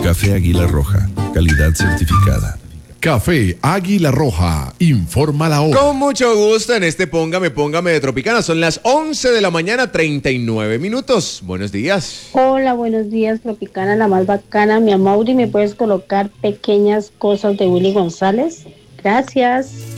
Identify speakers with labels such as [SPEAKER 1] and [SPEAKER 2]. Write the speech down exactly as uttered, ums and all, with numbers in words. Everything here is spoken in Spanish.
[SPEAKER 1] Café Águila Roja, calidad certificada.
[SPEAKER 2] Café Águila Roja, informa la hora.
[SPEAKER 3] Con mucho gusto en este Póngame, Póngame de Tropicana. Son las once de la mañana, treinta y nueve minutos. Buenos días.
[SPEAKER 4] Hola, buenos días, Tropicana, la más bacana. Mi Amaury, ¿me puedes colocar Pequeñas Cosas de Willy González? Gracias.